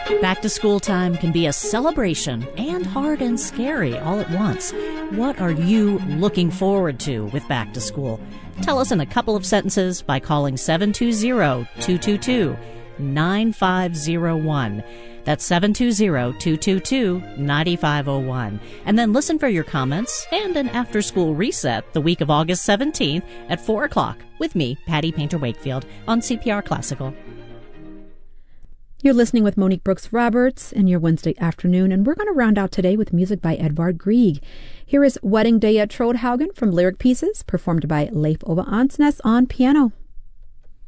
Back to school time can be a celebration and hard and scary all at once. What are you looking forward to with back to school? Tell us in a couple of sentences by calling 720-222-9501. That's 720-222-9501. And then listen for your comments and an after-school reset the week of August 17th at 4 o'clock with me, Patty Painter-Wakefield, on CPR Classical. You're listening with Monique Brooks-Roberts in your Wednesday afternoon, and we're going to round out today with music by Edvard Grieg. Here is Wedding Day at Troldhaugen from Lyric Pieces, performed by Leif Ove Ansnes on piano.